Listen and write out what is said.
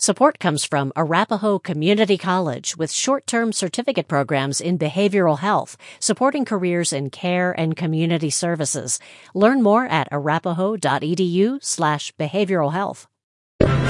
Support comes from Arapahoe Community College with short-term certificate programs in behavioral health, supporting careers in care and community services. Learn more at arapahoe.edu/behavioralhealth.